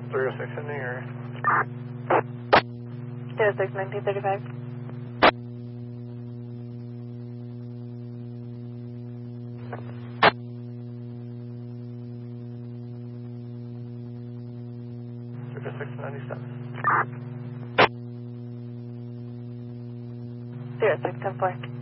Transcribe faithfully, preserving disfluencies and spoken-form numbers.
three oh six in the area. three oh six, nineteen thirty-five. three oh six ninety-seven. three oh six, ten four.